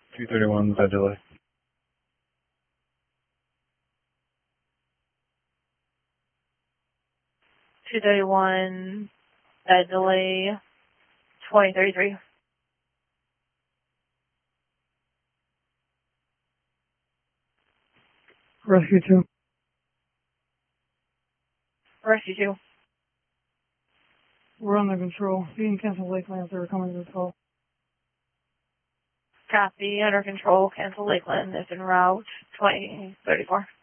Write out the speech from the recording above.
231, bad delay. 231, bad delay, 2033. Rescue 2. Rescue 2. We're under control. You can cancel Lakeland if they're coming to the call. Copy, under control, cancel Lakeland, if en route, 2034.